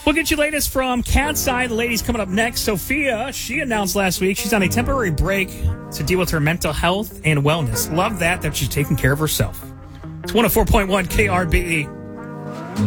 We'll get you latest from Cat's Eye. The ladies coming up next. Sophia, she announced last week she's on a temporary break to deal with her mental health and wellness. Love that she's taking care of herself. It's 104.1 KRBE.